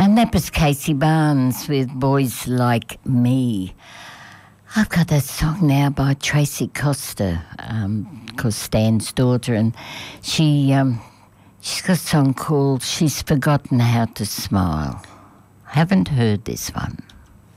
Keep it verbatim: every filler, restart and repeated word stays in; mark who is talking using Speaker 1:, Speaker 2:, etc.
Speaker 1: And that was Casey Barnes with Boys Like Me. I've got that song now by Tracy Costa, um, called Stan's daughter, and she um, she's got a song called She's Forgotten How to Smile. Haven't heard this one.